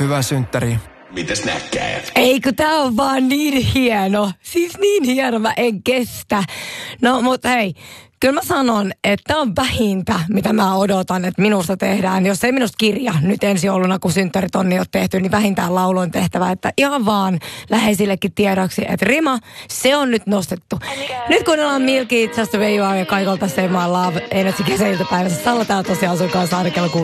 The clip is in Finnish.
Hyvä synttäri. Mitäs näkkäät? Eikö tää on vaan niin hieno? Siis niin hieno, mä en kestä. No, mutta hei, kyllä mä sanon, että tää on vähintä, mitä mä odotan, että minusta tehdään. Jos ei minusta kirja nyt ensi jouluna, kun synttäritonni on tehty, niin vähintään laulu on tehtävä. Että ihan vaan läheisillekin tiedoksi, että rima, se on nyt nostettu. Nyt kuunnellaan Milky, Just the Way You Are ja Kaikolta Save My Love. Energy kesäiltapäivässä. Salla täällä tosiaan sun kanssa aina kello 6.